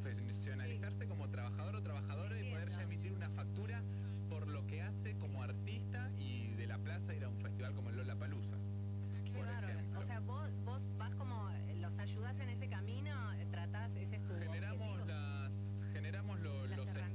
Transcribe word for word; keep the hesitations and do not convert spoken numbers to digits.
profesionalizarse como trabajador o trabajadora y poder ya emitir una factura